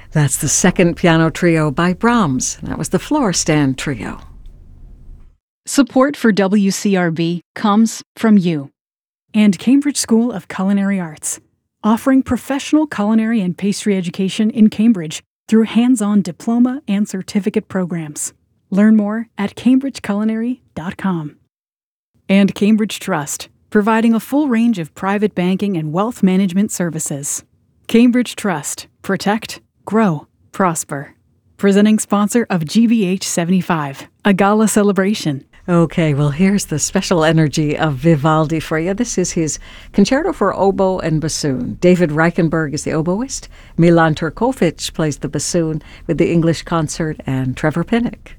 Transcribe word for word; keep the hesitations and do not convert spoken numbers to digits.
That's the second piano trio by Brahms. That was the Floor Stand Trio. Support for W C R B comes from you and Cambridge School of Culinary Arts, offering professional culinary and pastry education in Cambridge through hands-on diploma and certificate programs. Learn more at cambridge culinary dot com. And Cambridge Trust, providing a full range of private banking and wealth management services. Cambridge Trust. Protect, grow, prosper. Presenting sponsor of G B H seventy-five, a gala celebration. Okay, well, here's the special energy of Vivaldi for you. This is his Concerto for Oboe and Bassoon. David Reichenberg is the oboist. Milan Turkovic plays the bassoon with the English Concert, and Trevor Pinnock